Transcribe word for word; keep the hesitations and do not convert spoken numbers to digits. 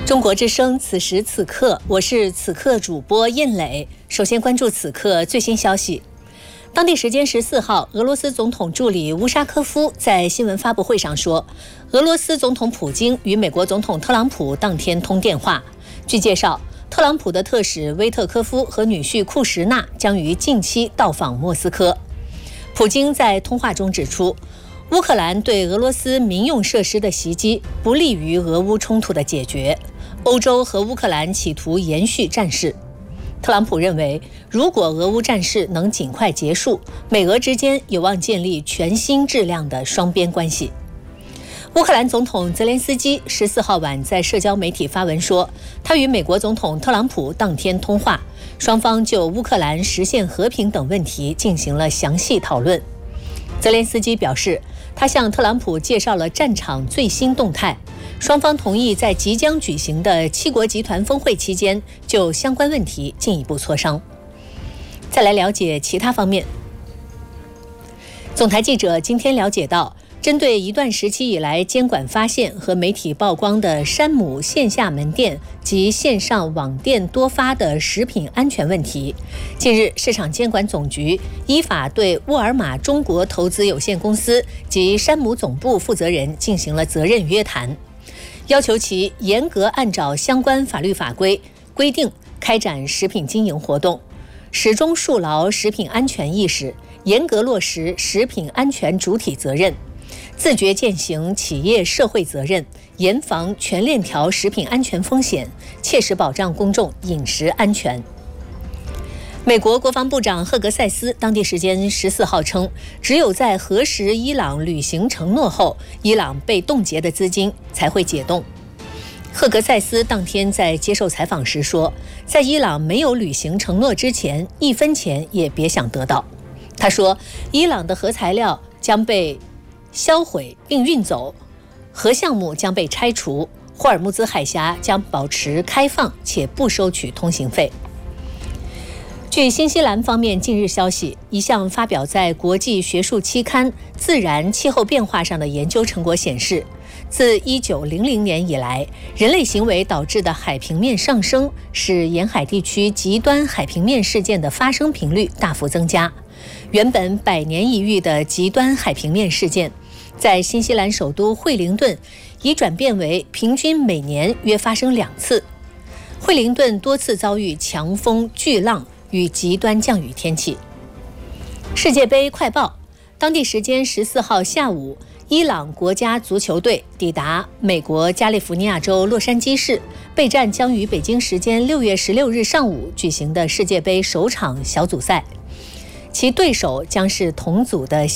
中国之声，此时此刻，我是此刻主播印磊。首先关注此刻最新消息。当地时间十四号，俄罗斯总统助理乌沙科夫在新闻发布会上说，俄罗斯总统普京与美国总统特朗普当天通电话。据介绍，特朗普的特使威特科夫和女婿库什纳将于近期到访莫斯科。普京在通话中指出，乌克兰对俄罗斯民用设施的袭击不利于俄乌冲突的解决，欧洲和乌克兰企图延续战事。特朗普认为，如果俄乌战事能尽快结束，美俄之间有望建立全新质量的双边关系。乌克兰总统泽连斯基十四号晚在社交媒体发文说，他与美国总统特朗普当天通话，双方就乌克兰实现和平等问题进行了详细讨论。泽连斯基表示，他向特朗普介绍了战场最新动态，双方同意在即将举行的七国集团峰会期间就相关问题进一步磋商。再来了解其他方面。总台记者今天了解到，针对一段时期以来监管发现和媒体曝光的山姆线下门店及线上网店多发的食品安全问题，近日市场监管总局依法对沃尔玛中国投资有限公司及山姆总部负责人进行了责任约谈，要求其严格按照相关法律法规规定开展食品经营活动，始终树牢食品安全意识，严格落实食品安全主体责任，自觉践行企业社会责任，严防全链条食品安全风险，切实保障公众饮食安全。美国国防部长赫格塞斯当地时间十四号称，只有在核实伊朗履行承诺后，伊朗被冻结的资金才会解冻。赫格塞斯当天在接受采访时说，在伊朗没有履行承诺之前，一分钱也别想得到。他说，伊朗的核材料将被销毁并运走，核项目将被拆除，霍尔木兹海峡将保持开放且不收取通行费。据新西兰方面近日消息，一项发表在国际学术期刊《自然气候变化》上的研究成果显示，自一九零零年以来，人类行为导致的海平面上升，使沿海地区极端海平面事件的发生频率大幅增加。原本百年一遇的极端海平面事件，在新西兰首都惠灵顿已转变为平均每年约发生两次。惠灵顿多次遭遇强风、巨浪与极端降雨天气。世界杯快报，当地时间十四号下午，伊朗国家足球队抵达美国加利福尼亚州洛杉矶市，备战将于北京时间六月十六日上午举行的世界杯首场小组赛，其对手将是同组的